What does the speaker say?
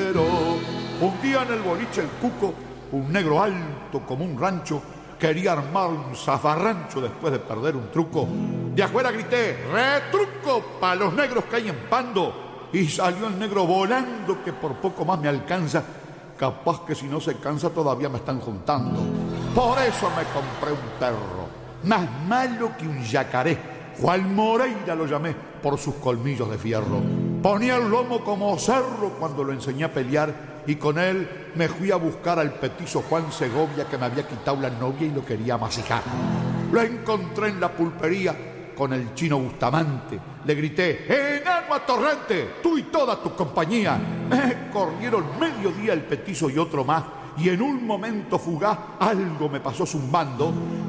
quiero. Un día en el boliche El Cuco, un negro alto como un rancho quería armar un zafarrancho después de perder un truco. De afuera grité, retruco pa' los negros que hay en Pando. Y salió el negro volando que por poco más me alcanza. Capaz que si no se cansa todavía me están juntando. Por eso me compré un perro, más malo que un yacaré. Juan Moreira lo llamé por sus colmillos de fierro. Ponía el lomo como cerro cuando lo enseñé a pelear. Y con él me fui a buscar al petizo Juan Segovia que me había quitado la novia y lo quería masijar. Lo encontré en la pulpería con el chino Bustamante. Le grité, ¡enano a Torrente! ¡Tú y toda tu compañía! Corrieron medio día el petizo y otro más. Y en un momento fugaz algo me pasó zumbando.